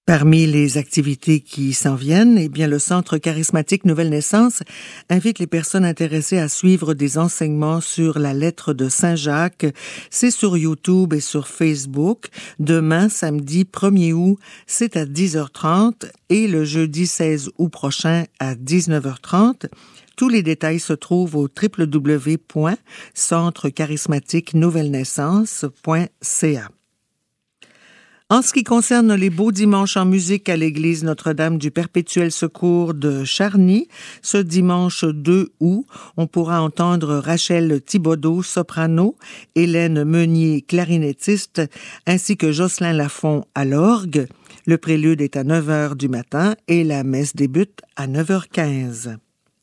Parmi les activités qui s'en viennent, eh bien, le Centre charismatique Nouvelle Naissance invite les personnes intéressées à suivre des enseignements sur la lettre de Saint-Jacques. C'est sur YouTube et sur Facebook. Demain, samedi 1er août, c'est à 10h30 et le jeudi 16 août prochain à 19h30. Tous les détails se trouvent au www.centrecharismatiquenouvellenaissance.ca. En ce qui concerne les beaux dimanches en musique à l'église Notre-Dame du Perpétuel Secours de Charny, ce dimanche 2 août, on pourra entendre Rachel Thibodeau, soprano, Hélène Meunier, clarinettiste, ainsi que Jocelyn Lafont à l'orgue. Le prélude est à 9h du matin et la messe débute à 9h15.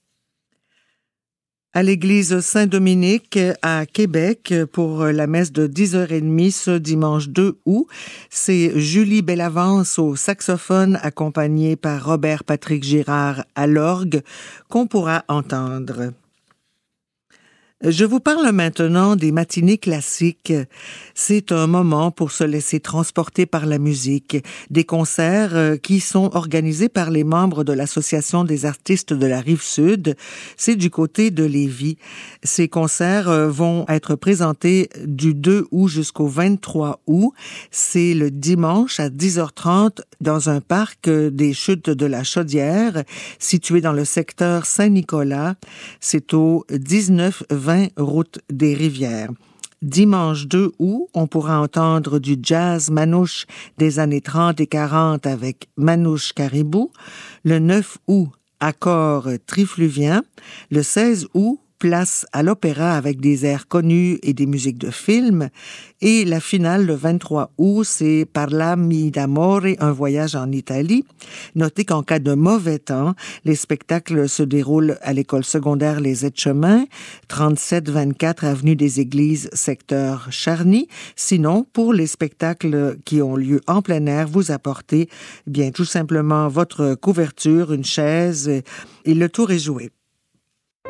À l'église Saint-Dominique à Québec pour la messe de 10h30 ce dimanche 2 août. C'est Julie Bellavance au saxophone accompagnée par Robert Patrick Girard à l'orgue qu'on pourra entendre. Je vous parle maintenant des matinées classiques. C'est un moment pour se laisser transporter par la musique. Des concerts qui sont organisés par les membres de l'Association des artistes de la Rive-Sud. C'est du côté de Lévis. Ces concerts vont être présentés du 2 août jusqu'au 23 août. C'est le dimanche à 10h30 dans un parc des Chutes de la Chaudière, situé dans le secteur Saint-Nicolas. C'est au 19-20 route des Rivières. Dimanche 2 août, on pourra entendre du jazz manouche des années 30 et 40 avec Manouche Caribou. Le 9 août, accord trifluvien. Le 16 août, place à l'opéra avec des airs connus et des musiques de films. Et la finale, le 23 août, c'est Parlami d'amore, un voyage en Italie. Notez qu'en cas de mauvais temps, les spectacles se déroulent à l'école secondaire Les Etchemins, 37-24 avenue des Églises, secteur Charny. Sinon, pour les spectacles qui ont lieu en plein air, vous apportez bien tout simplement votre couverture, une chaise, et le tour est joué.